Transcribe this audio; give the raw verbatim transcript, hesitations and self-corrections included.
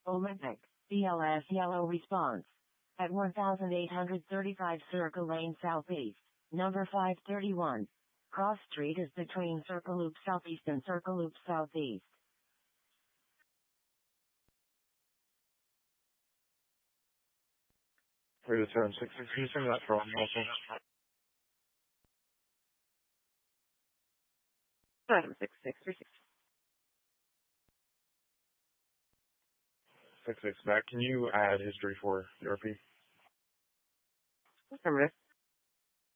Olympic, B L S yellow response. At one thousand eight hundred thirty-five Circle Lane Southeast, number five thirty-one. Cross Street is between Circle Loop Southeast and Circle Loop Southeast. Three to turn six six. Can you send that from also? Seven six six three six. Six six back. Can you add history for Europe? Affirmative.